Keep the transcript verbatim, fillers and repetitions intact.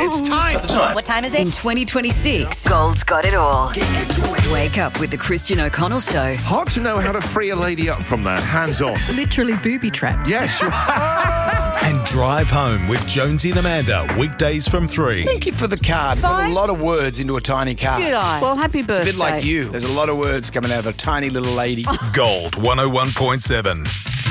It's time. What time is it? In twenty twenty-six, Gold's got it all. Wake up with the Christian O'Connell Show. Hard to know how to free a lady up from that. Hands on. Literally booby trapped. Yes. You- And drive home with Jonesy and Amanda, weekdays from three. Thank you for the card. Put a lot of words into a tiny card. Did I? Well, happy birthday. It's a bit like you. There's a lot of words coming out of a tiny little lady. Gold one oh one point seven.